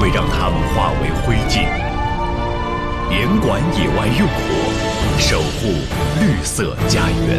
会让它们化为灰烬。严管野外用火，守护绿色家园。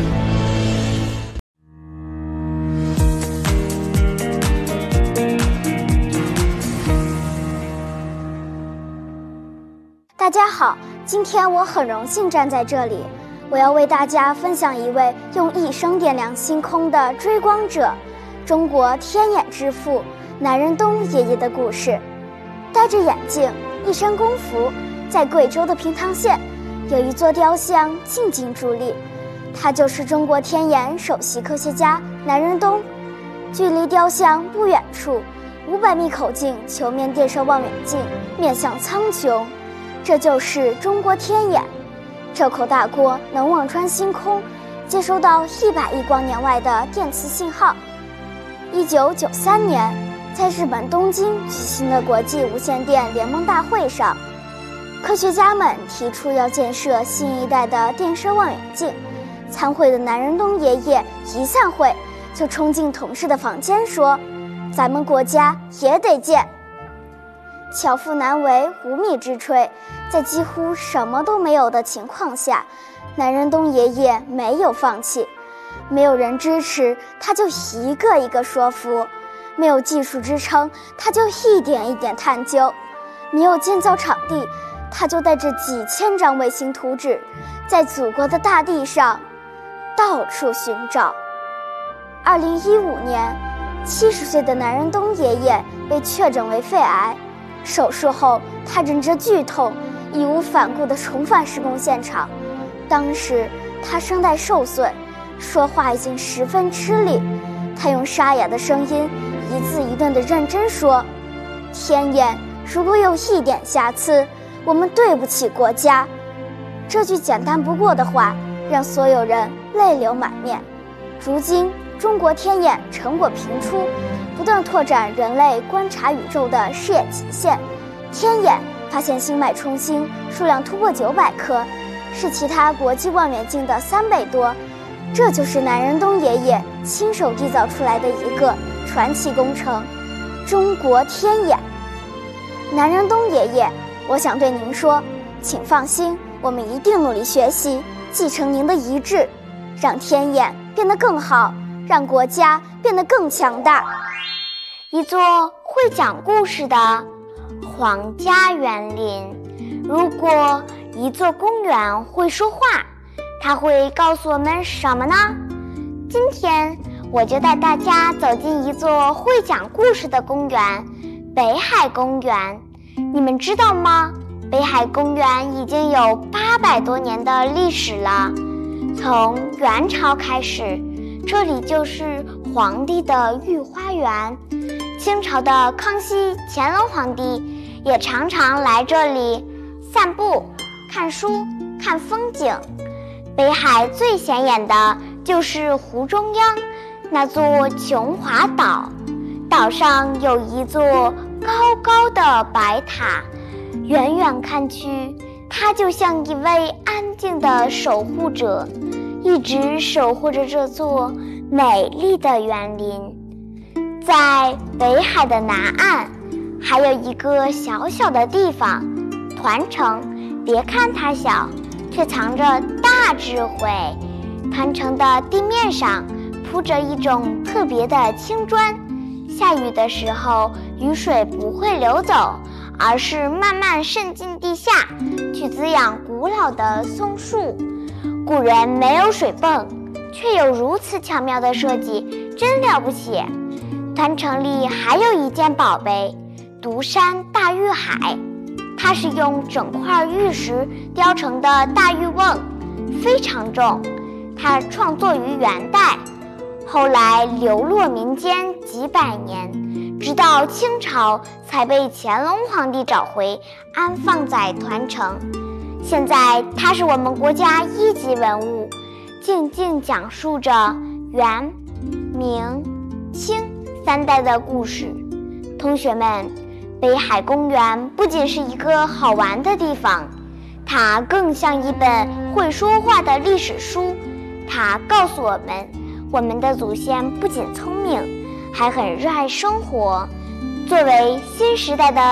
大家好，今天我很荣幸站在这里，我要为大家分享一位用一生点亮星空的追光者——中国天眼之父南仁东爷爷的故事。戴着眼镜，一身工服，在贵州的平塘县有一座雕像静静伫立，他就是中国天眼首席科学家南仁东。距离雕像不远处，500米口径球面电射望远镜面向苍穹。这就是中国天眼，这口大锅能望穿星空，接收到100亿光年外的电磁信号。1993年，在日本东京举行的国际无线电联盟大会上，科学家们提出要建设新一代的电射望远镜。参会的南仁东爷爷一散会就冲进同事的房间说：“咱们国家也得建。”巧妇难为无米之炊，在几乎什么都没有的情况下，南仁东爷爷没有放弃。没有人支持，他就一个一个说服；没有技术支撑，他就一点一点探究；没有建造场地，他就带着几千张卫星图纸，在祖国的大地上到处寻找。2015年，70岁的南仁东爷爷被确诊为肺癌。手术后，他忍着剧痛，义无反顾地重返施工现场。当时他声带受损，说话已经十分吃力。他用沙哑的声音，一字一顿地认真说：“天眼如果有一点瑕疵，我们对不起国家。”这句简单不过的话，让所有人泪流满面。如今，中国天眼成果频出，不断拓展人类观察宇宙的视野极限。天眼发现星脉冲星数量突破900颗，是其他国际望远镜的3倍多。这就是南仁东爷爷亲手缔造出来的一个传奇工程——中国天眼。南仁东爷爷，我想对您说，请放心，我们一定努力学习，继承您的遗志，让天眼变得更好，让国家变得更强大。 一座会讲故事的皇家园林。如果一座公园会说话，它会告诉我们什么呢？今天我就带大家走进一座会讲故事的公园——北海公园。你们知道吗？北海公园已经有800多年的历史了。从元朝开始，这里就是皇帝的御花园。清朝的康熙、乾隆皇帝也常常来这里散步、看书、看风景。北海最显眼的就是湖中央那座琼华岛，岛上有一座高高的白塔，远远看去，它就像一位安静的守护者，一直守护着这座美丽的园林。在北海的南岸，还有一个小小的地方——团城。别看它小，却藏着大智慧。团城的地面上铺着一种特别的青砖，下雨的时候，雨水不会流走，而是慢慢渗进地下，去滋养古老的松树。古人没有水泵，却有如此巧妙的设计，真了不起。团城里还有一件宝贝——独山大玉海，它是用整块玉石雕成的大玉瓮，非常重。它创作于元代，后来流落民间几百年，直到清朝才被乾隆皇帝找回，安放在团城。现在它是我们国家1级文物，静静讲述着元、明、清3代的故事。同学们，北海公园不仅是一个好玩的地方，它更像一本会说话的历史书。它告诉我们，我们的祖先不仅聪明，还很热爱生活。作为新时代的